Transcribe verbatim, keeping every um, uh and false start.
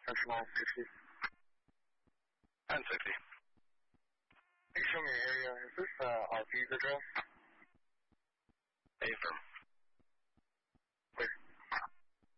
Central nine sixty. nine sixty. Can you show me your area? Is this uh, R P's address? Affirm.